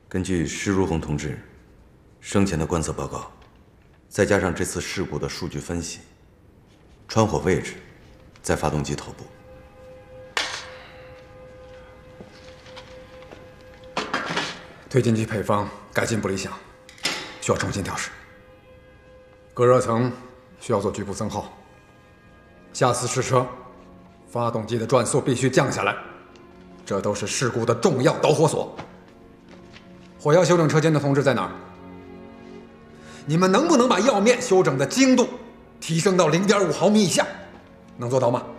根据施如红同志生前的观测报告，再加上这次事故的数据分析，穿火位置在发动机头部。 推进剂配方改进不理想，需要重新调试。隔热层需要做局部增厚。下次试车，发动机的转速必须降下来，这都是事故的重要导火索。火药修整车间的同志在哪儿？你们能不能把药面修整的精度提升到0.5毫米以下？能做到吗？